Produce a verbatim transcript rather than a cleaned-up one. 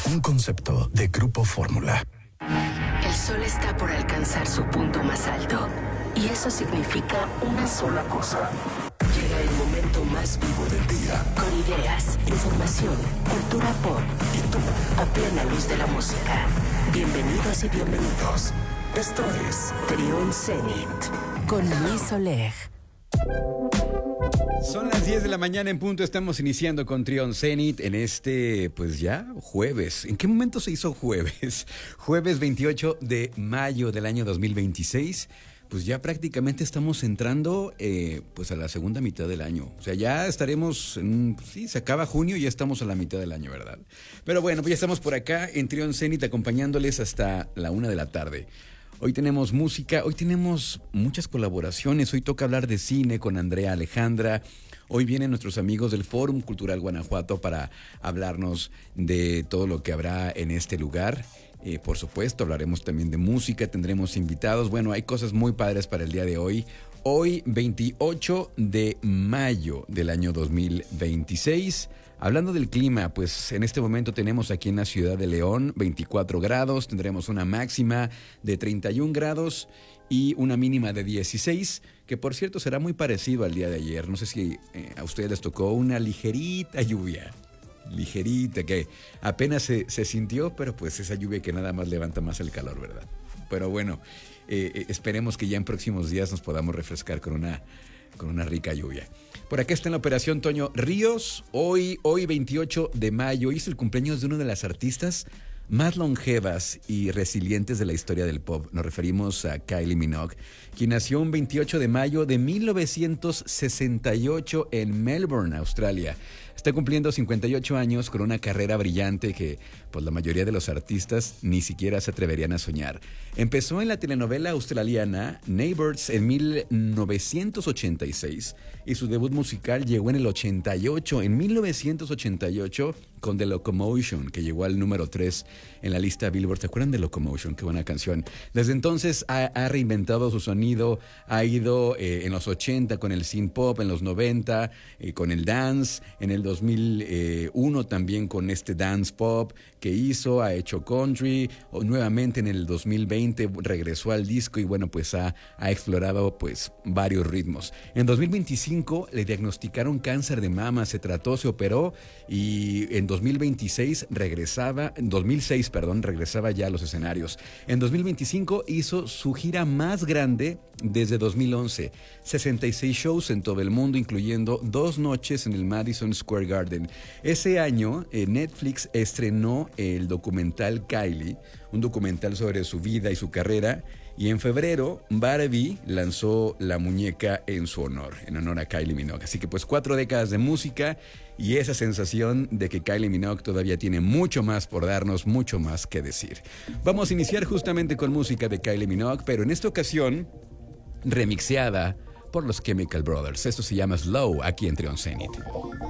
Un concepto de Grupo Fórmula. El sol está por alcanzar su punto más alto y eso significa una sola cosa. Llega el momento más vivo del día. Con ideas, información, cultura pop y tú a plena luz de la música. Bienvenidos y bienvenidos. Esto es Trión Zenit con Luis Oleg. Son las diez de la mañana en punto, estamos iniciando con Trión Zenit en este, pues ya, jueves. ¿En qué momento se hizo jueves? Jueves veintiocho de mayo del año dos mil veintiséis. Pues ya prácticamente estamos entrando eh, pues a la segunda mitad del año. O sea, ya estaremos, en, sí, se acaba junio y ya estamos a la mitad del año, ¿verdad? Pero bueno, pues ya estamos por acá en Trión Zenit acompañándoles hasta la una de la tarde. Hoy tenemos música, hoy tenemos muchas colaboraciones, hoy toca hablar de cine con Andrea Alejandra, hoy vienen nuestros amigos del Fórum Cultural Guanajuato para hablarnos de todo lo que habrá en este lugar. Eh, por supuesto, hablaremos también de música, tendremos invitados, bueno, hay cosas muy padres para el día de hoy. Hoy, veintiocho de mayo del año dos mil veintiséis. Hablando del clima, pues en este momento tenemos aquí en la ciudad de León veinticuatro grados, tendremos una máxima de treinta y un grados y una mínima de dieciséis, que por cierto será muy parecido al día de ayer. No sé si eh, a ustedes les tocó una ligerita lluvia, ligerita, que apenas se, se sintió, pero pues esa lluvia que nada más levanta más el calor, ¿verdad? Pero bueno, eh, esperemos que ya en próximos días nos podamos refrescar con una, con una rica lluvia. Por acá está en la operación Toño Ríos. Hoy, hoy veintiocho de mayo, es el cumpleaños de una de las artistas más longevas y resilientes de la historia del pop. Nos referimos a Kylie Minogue, quien nació un veintiocho de mayo de mil novecientos sesenta y ocho en Melbourne, Australia. Está cumpliendo cincuenta y ocho años con una carrera brillante que pues la mayoría de los artistas ni siquiera se atreverían a soñar. Empezó en la telenovela australiana Neighbours en mil novecientos ochenta y seis y su debut musical llegó en el ochenta y ocho, en mil novecientos ochenta y ocho con The Locomotion, que llegó al número tres en la lista Billboard. ¿Se acuerdan de Locomotion? Qué buena canción. Desde entonces ha, ha reinventado su sonido, ha ido eh, en los ochenta con el synth pop, en los noventa eh, con el dance, en el dos mil uno también con este dance pop que hizo, ha hecho country, o nuevamente en el dos mil veinte regresó al disco y bueno, pues ha, ha explorado pues varios ritmos. En dos mil veinticinco le diagnosticaron cáncer de mama, se trató, se operó y en dos mil veintiséis regresaba, en dos mil seis, perdón, regresaba ya a los escenarios. En dos mil veinticinco hizo su gira más grande desde dos mil once, sesenta y seis shows en todo el mundo, incluyendo dos noches en el Madison Square Garden. Ese año, eh, Netflix estrenó el documental Kylie, un documental sobre su vida y su carrera, y en febrero Barbie lanzó la muñeca en su honor, en honor a Kylie Minogue. Así que pues cuatro décadas de música y esa sensación de que Kylie Minogue todavía tiene mucho más por darnos, mucho más que decir. Vamos a iniciar justamente con música de Kylie Minogue, pero en esta ocasión remixeada por los Chemical Brothers. Esto se llama Slow, aquí en Trión Zenit.